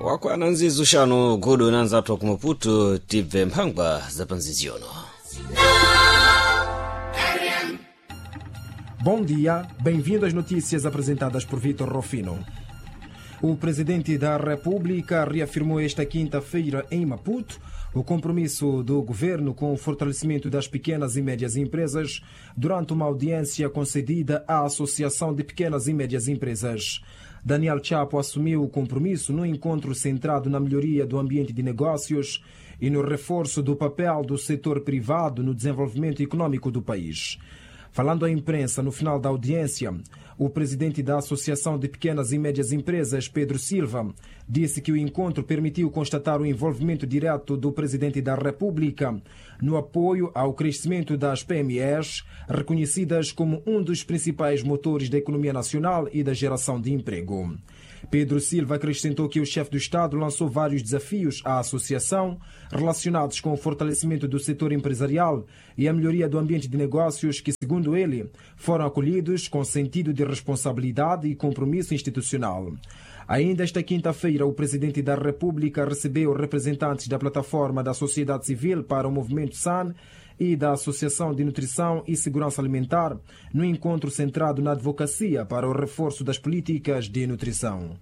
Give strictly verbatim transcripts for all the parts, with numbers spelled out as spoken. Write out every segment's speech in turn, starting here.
wakwananzi zushano godo nanza toku Maputo tive mpangba zapanziziono. Bom dia, bem-vindo às notícias apresentadas por Vitor Rofino. O presidente da República reafirmou esta quinta-feira em Maputo o compromisso do governo com o fortalecimento das pequenas e médias empresas durante uma audiência concedida à Associação de Pequenas e Médias Empresas. Daniel Chapo assumiu o compromisso no encontro centrado na melhoria do ambiente de negócios e no reforço do papel do setor privado no desenvolvimento econômico do país. Falando à imprensa no final da audiência, o presidente da Associação de Pequenas e Médias Empresas, Pedro Silva, disse que o encontro permitiu constatar o envolvimento direto do presidente da República no apoio ao crescimento das P M Es, reconhecidas como um dos principais motores da economia nacional e da geração de emprego. Pedro Silva acrescentou que o chefe do Estado lançou vários desafios à associação relacionados com o fortalecimento do setor empresarial e a melhoria do ambiente de negócios que, segundo ele, foram acolhidos com sentido de responsabilidade e compromisso institucional. Ainda esta quinta-feira, o presidente da República recebeu representantes da plataforma da sociedade civil para o movimento S A N e da Associação de Nutrição e Segurança Alimentar no encontro centrado na advocacia para o reforço das políticas de nutrição.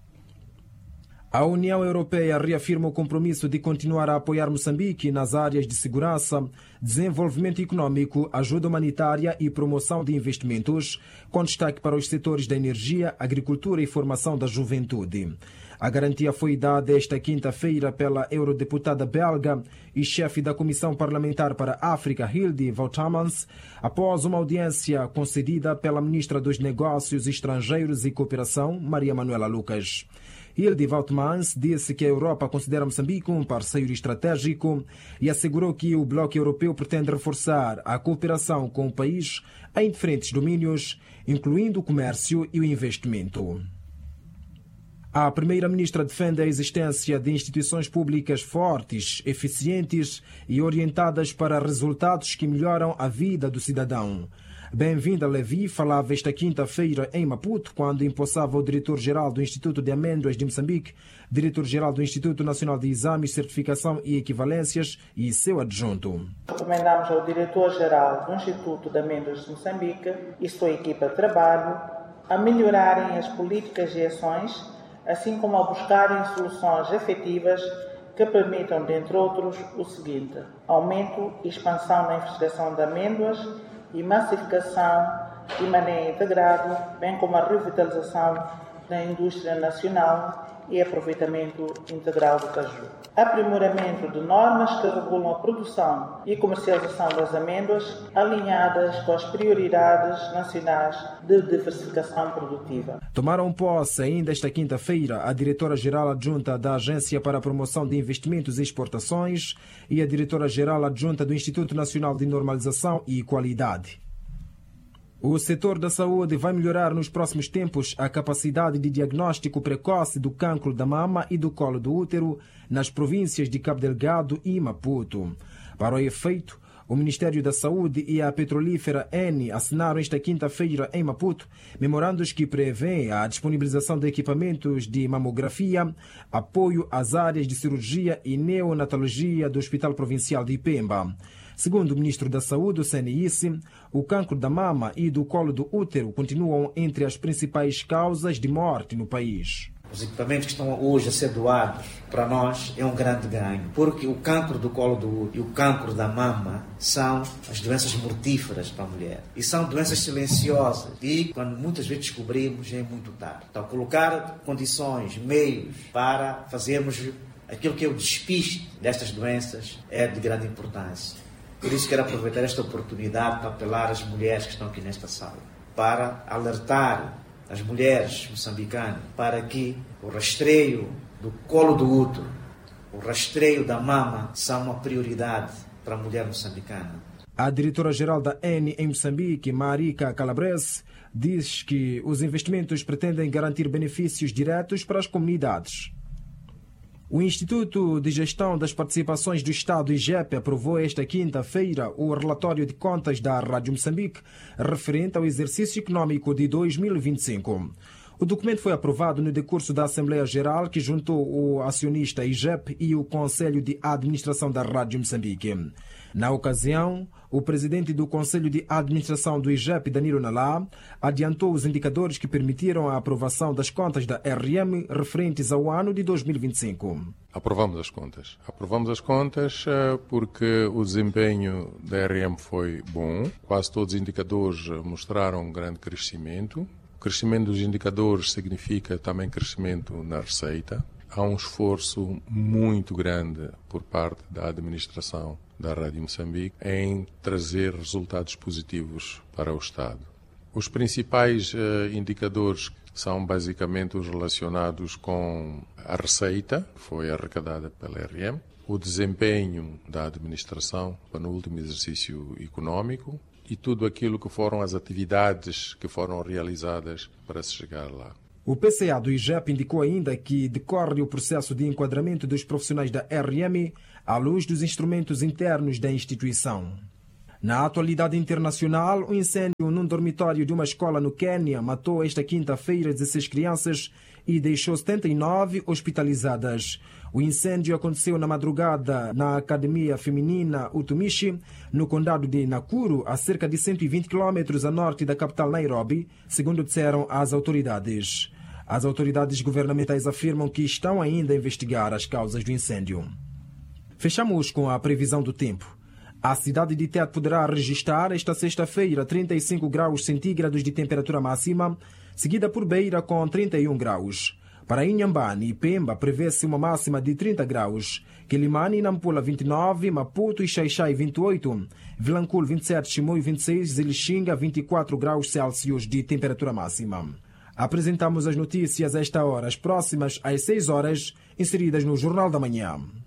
A União Europeia reafirma o compromisso de continuar a apoiar Moçambique nas áreas de segurança, desenvolvimento econômico, ajuda humanitária e promoção de investimentos, com destaque para os setores da energia, agricultura e formação da juventude. A garantia foi dada esta quinta-feira pela eurodeputada belga e chefe da Comissão Parlamentar para a África, Hilde Woutermans, após uma audiência concedida pela ministra dos Negócios Estrangeiros e Cooperação, Maria Manuela Lucas. Hilde Woutermans disse que a Europa considera Moçambique um parceiro estratégico e assegurou que o Bloco Europeu pretende reforçar a cooperação com o país em diferentes domínios, incluindo o comércio e o investimento. A primeira-ministra defende a existência de instituições públicas fortes, eficientes e orientadas para resultados que melhoram a vida do cidadão. Bem-vinda Levi falava esta quinta-feira em Maputo, quando empossava o diretor-geral do Instituto de Amêndoas de Moçambique, diretor-geral do Instituto Nacional de Exames, Certificação e Equivalências e seu adjunto. Recomendamos ao diretor-geral do Instituto de Amêndoas de Moçambique e sua equipa de trabalho a melhorarem as políticas e ações, assim como a buscarem soluções efetivas que permitam, dentre outros, o seguinte: aumento e expansão na investigação de amêndoas e massificação e manejo integrado, bem como a revitalização da indústria nacional e aproveitamento integral do caju. Aprimoramento de normas que regulam a produção e comercialização das amêndoas, alinhadas com as prioridades nacionais de diversificação produtiva. Tomaram posse ainda esta quinta-feira a diretora-geral adjunta da Agência para a Promoção de Investimentos e Exportações e a diretora-geral adjunta do Instituto Nacional de Normalização e Qualidade. O setor da saúde vai melhorar nos próximos tempos a capacidade de diagnóstico precoce do cancro da mama e do colo do útero nas províncias de Cabo Delgado e Maputo. Para o efeito, o Ministério da Saúde e a petrolífera Eni assinaram esta quinta-feira em Maputo memorandos que prevêem a disponibilização de equipamentos de mamografia, apoio às áreas de cirurgia e neonatologia do Hospital Provincial de Ipemba. Segundo o ministro da Saúde, o C N I S, o cancro da mama e do colo do útero continuam entre as principais causas de morte no país. Os equipamentos que estão hoje a ser doados para nós é um grande ganho, porque o cancro do colo do útero e o cancro da mama são as doenças mortíferas para a mulher. E são doenças silenciosas e, quando muitas vezes descobrimos, é muito tarde. Então, colocar condições, meios para fazermos aquilo que é o despiste destas doenças é de grande importância. Por isso quero aproveitar esta oportunidade para apelar às mulheres que estão aqui nesta sala, para alertar as mulheres moçambicanas para que o rastreio do colo do útero, o rastreio da mama são uma prioridade para a mulher moçambicana. A diretora-geral da Eni em Moçambique, Marika Calabrese, diz que os investimentos pretendem garantir benefícios diretos para as comunidades. O Instituto de Gestão das Participações do Estado, I G E P, aprovou esta quinta-feira o relatório de contas da Rádio Moçambique referente ao exercício econômico de dois mil e vinte e cinco. O documento foi aprovado no decurso da Assembleia Geral, que juntou o acionista I G E P e o Conselho de Administração da Rádio Moçambique. Na ocasião, o presidente do Conselho de Administração do I G E P, Danilo Nalá, adiantou os indicadores que permitiram a aprovação das contas da R M referentes ao ano de dois mil e vinte e cinco. Aprovamos as contas. Aprovamos as contas porque o desempenho da R M foi bom. Quase todos os indicadores mostraram um grande crescimento. O crescimento dos indicadores significa também crescimento na receita. Há um esforço muito grande por parte da administração da Rádio Moçambique em trazer resultados positivos para o Estado. Os principais uh, indicadores são basicamente os relacionados com a receita, que foi arrecadada pela R M, o desempenho da administração no último exercício econômico e tudo aquilo que foram as atividades que foram realizadas para se chegar lá. O P C A do I G E P indicou ainda que decorre o processo de enquadramento dos profissionais da R M à luz dos instrumentos internos da instituição. Na atualidade internacional, um incêndio num dormitório de uma escola no Quênia matou esta quinta-feira dezesseis crianças e deixou setenta e nove hospitalizadas. O incêndio aconteceu na madrugada na Academia Feminina Utumishi, no condado de Nakuru, a cerca de cento e vinte quilômetros a norte da capital Nairobi, segundo disseram as autoridades. As autoridades governamentais afirmam que estão ainda a investigar as causas do incêndio. Fechamos com a previsão do tempo. A cidade de Tete poderá registrar esta sexta-feira trinta e cinco graus centígrados de temperatura máxima, seguida por Beira com trinta e um graus. Para Inhambane e Pemba prevê-se uma máxima de trinta graus, Quelimane e Nampula vinte e nove, Maputo e Xaixai vinte e oito, Vilanculo vinte e sete, Chimoio vinte e seis e Lixinga vinte e quatro graus Celsius de temperatura máxima. Apresentamos as notícias a esta hora, as próximas às seis horas, inseridas no Jornal da Manhã.